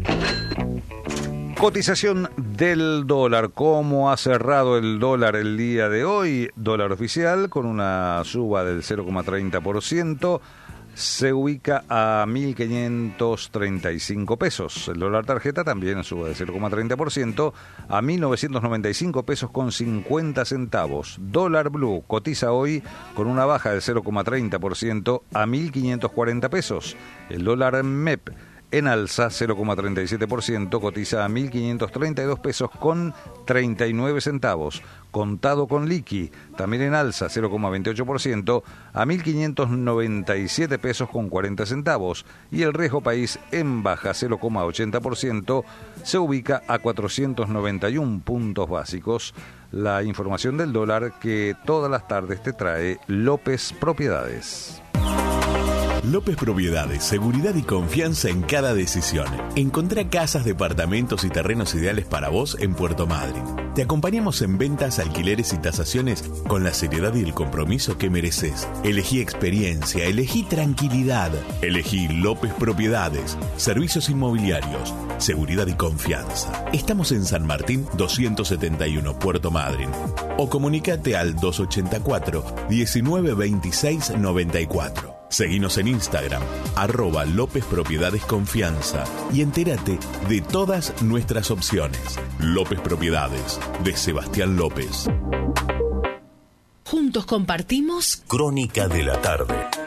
Cotización del dólar. ¿Cómo ha cerrado el dólar el día de hoy? Dólar oficial con una suba del 0,30%. Se ubica a 1.535 pesos. El dólar tarjeta también sube de 0,30% a 1.995 pesos con 50 centavos. Dólar blue cotiza hoy con una baja del 0,30% a 1.540 pesos. El dólar MEP en alza 0,37%, cotiza a 1.532 pesos con 39 centavos. Contado con liqui, también en alza 0,28% a 1.597 pesos con 40 centavos. Y el riesgo país en baja 0,80%, se ubica a 491 puntos básicos. La información del dólar que todas las tardes te trae López Propiedades. López Propiedades, seguridad y confianza en cada decisión. Encontrá casas, departamentos y terrenos ideales para vos en Puerto Madryn. Te acompañamos en ventas, alquileres y tasaciones con la seriedad y el compromiso que mereces. Elegí experiencia, elegí tranquilidad. Elegí López Propiedades, servicios inmobiliarios, seguridad y confianza. Estamos en San Martín 271, Puerto Madryn. O comunicate al 284 1926 94. Seguinos en Instagram, @López Propiedades Confianza, y entérate de todas nuestras opciones. López Propiedades, de Sebastián López. Juntos compartimos Crónica de la Tarde.